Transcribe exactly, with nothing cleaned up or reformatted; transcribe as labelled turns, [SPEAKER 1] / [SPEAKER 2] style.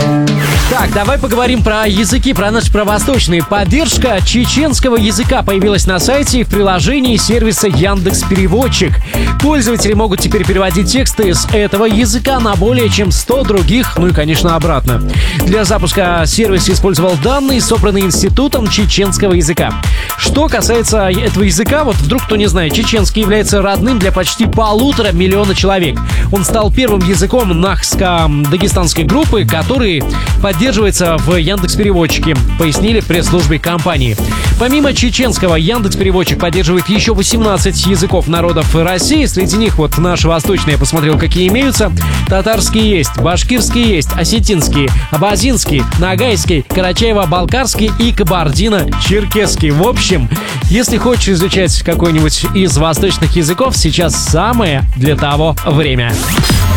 [SPEAKER 1] Так, давай поговорим про языки, про наши правосточные. Поддержка чеченского языка появилась на сайте и в приложении сервиса Яндекс.Переводчик. Пользователи могут теперь переводить тексты с этого языка на более чем сто других, ну и, конечно, обратно. Для запуска сервис использовал данные, собранные Институтом чеченского языка. Что касается этого языка, вот вдруг кто не знает, чеченский является родным для почти полутора миллиона человек. Он стал первым языком нахско-дагестанской группы, который поддерживается в Яндекс.Переводчике, пояснили в пресс-службе компании. Помимо чеченского, Яндекс.Переводчик поддерживает еще восемнадцать языков народов России. Среди них вот наши восточные, я посмотрел, какие имеются. Татарский есть, башкирский есть, осетинский, абазинский, нагайский, карачаево-балкарский и кабардино-черкесский. В общем, если хочешь изучать какой-нибудь из восточных языков, сейчас самое для того время.